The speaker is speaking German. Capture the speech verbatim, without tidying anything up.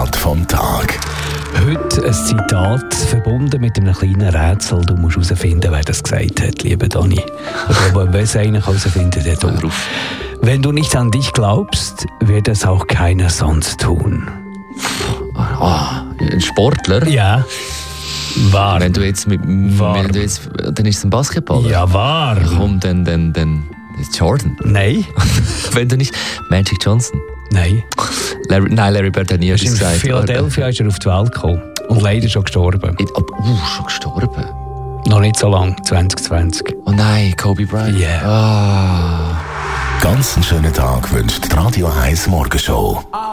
Zitat vom Tag. Heute ein Zitat verbunden mit einem kleinen Rätsel. Du musst herausfinden, wer das gesagt hat, lieber Dani. Aber wer es eigentlich herausfinden, der du. Wenn du nicht an dich glaubst, wird es auch keiner sonst tun. Ah, ein Sportler? Ja. Wahr. Wenn du jetzt mit, wenn du jetzt, dann ist es ein Basketballer. Ja, wahr. Komm, dann, dann, dann ist Jordan. Nein. Wenn du nicht Magic Johnson. Nein. Larry, nein, Larry Bird hat nie etwas gesagt. In Philadelphia ist er auf die Welt gekommen und leider schon gestorben. Uh, schon gestorben? Noch nicht so lang, zwanzig zwanzig. Oh nein, Kobe Bryant. Ja. Yeah. Ganz einen schönen Tag wünscht die Radio eins Morgenshow.